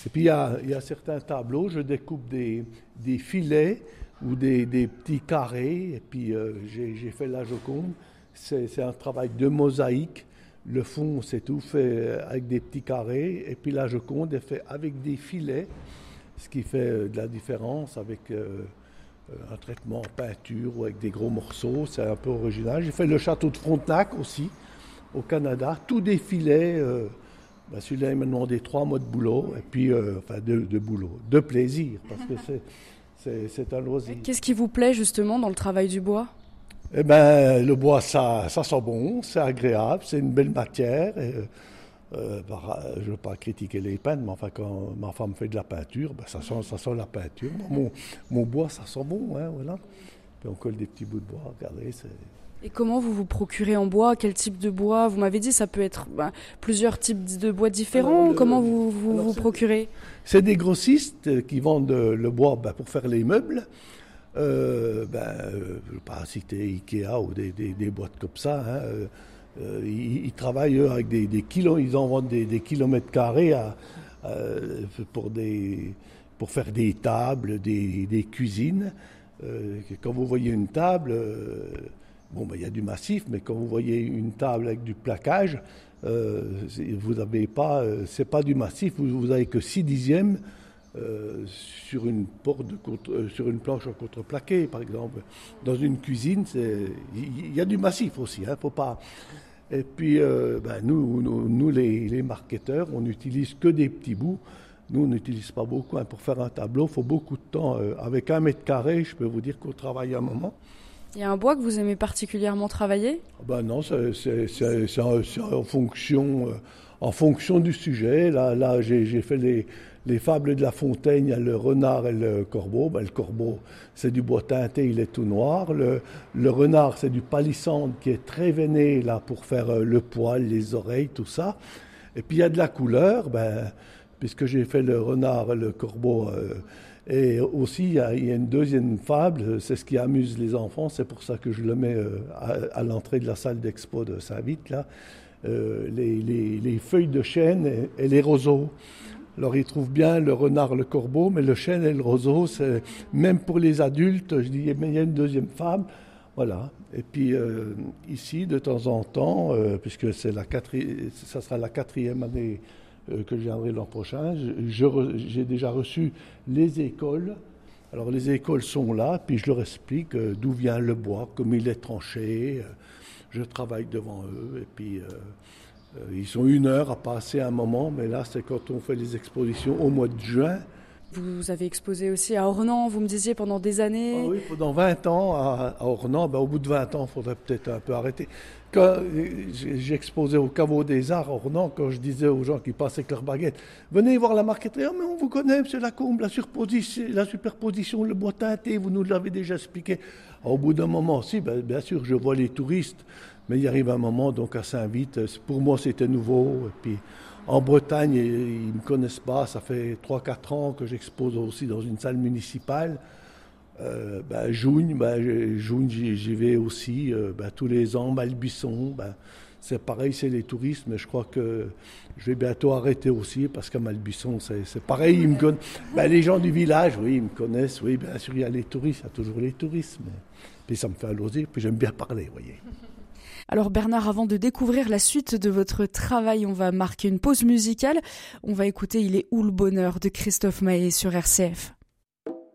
Et puis il y a certains tableaux, je découpe des filets ou des petits carrés, et puis j'ai fait la Joconde. C'est un travail de mosaïque. Le fond, c'est tout fait avec des petits carrés, et puis la Joconde est faite avec des filets, ce qui fait de la différence avec un traitement en peinture ou avec des gros morceaux. C'est un peu original. J'ai fait le château de Frontenac aussi, au Canada, tout des filets. Celui-là, il m'a demandé 3 mois de boulot, et puis, de boulot, de plaisir, parce que c'est un loisir. Qu'est-ce qui vous plaît justement dans le travail du bois ? Eh ben, le bois, ça sent bon, c'est agréable, c'est une belle matière. Je ne veux pas critiquer les peintres, mais enfin, quand ma femme fait de la peinture, ça sent la peinture. Mon bois, ça sent bon, hein, voilà. Puis on colle des petits bouts de bois, regardez, c'est... Et comment vous vous procurez en bois ? Quel type de bois ? Vous m'avez dit ça peut être plusieurs types de bois différents. Alors, comment vous procurez ? C'est des grossistes qui vendent le bois pour faire les meubles. Je ne vais pas citer Ikea ou des boîtes comme ça. Hein. Ils travaillent eux, avec des kilos, ils en vendent des kilomètres carrés pour faire des tables, des cuisines. Quand vous voyez une table... il y a du massif, mais quand vous voyez une table avec du plaquage, vous n'avez pas, c'est pas du massif, vous n'avez que 6/10 sur une sur une planche en contreplaqué, par exemple. Dans une cuisine, il y a du massif aussi, hein, faut pas. Et puis, nous les marketeurs, on n'utilise que des petits bouts. Nous, on n'utilise pas beaucoup. Hein. Pour faire un tableau, il faut beaucoup de temps. Avec 1 mètre carré, je peux vous dire qu'on travaille un moment. Il y a un bois que vous aimez particulièrement travailler ? Non, c'est en fonction du sujet. Là j'ai fait les fables de La Fontaine, il y a le renard et le corbeau. Le corbeau, c'est du bois teinté, il est tout noir. Le renard, c'est du palissandre qui est très veiné là, pour faire le poil, les oreilles, tout ça. Et puis il y a de la couleur, puisque j'ai fait le renard et le corbeau... Et aussi, il y a une deuxième fable, c'est ce qui amuse les enfants, c'est pour ça que je le mets à l'entrée de la salle d'expo de Saint-Vite, là, les feuilles de chêne et les roseaux. Alors, ils trouvent bien le renard, le corbeau, mais le chêne et le roseau, c'est, même pour les adultes, je dis, mais il y a une deuxième fable, voilà. Et puis, ici, de temps en temps, puisque ça sera la 4e année que je viendrai l'an prochain. J'ai déjà reçu les écoles. Alors les écoles sont là, puis je leur explique d'où vient le bois, comment il est tranché. Je travaille devant eux, et puis ils ont 1 heure à passer un moment, mais là c'est quand on fait les expositions au mois de juin. Vous avez exposé aussi à Ornans, vous me disiez, pendant des années. Ah oui, pendant 20 ans à Ornans. Au bout de 20 ans, il faudrait peut-être un peu arrêter. Quand j'exposais au Caveau des Arts à Ornans, quand je disais aux gens qui passaient avec leur baguette, venez voir la marqueterie, mais on vous connaît, M. Lacombe, la superposition, le bois teinté, vous nous l'avez déjà expliqué. Au bout d'un moment aussi, bien sûr, je vois les touristes, mais il arrive un moment, donc à Saint-Vite, pour moi c'était nouveau, et puis... En Bretagne, ils ne me connaissent pas. Ça fait 3-4 ans que j'expose aussi dans une salle municipale. Jougne, j'y vais aussi tous les ans. Malbuisson, c'est pareil, c'est les touristes, mais je crois que je vais bientôt arrêter aussi parce qu'à Malbuisson, c'est pareil. Ils me connaissent. Les gens du village, oui, ils me connaissent. Oui, bien sûr, il y a les touristes, il y a toujours les touristes. Mais... Puis ça me fait un loisir, puis j'aime bien parler, vous voyez. Alors Bernard, avant de découvrir la suite de votre travail, on va marquer une pause musicale. On va écouter « Il est où le bonheur » de Christophe Maé sur RCF.